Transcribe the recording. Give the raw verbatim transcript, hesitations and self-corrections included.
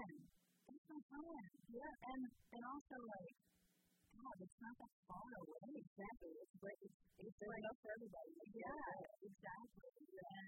friend. That's my friend. Yeah, and, and also, like, God, it's not that far away. Exactly. It's great. It's, it's great enough for everybody. Yeah, exactly. And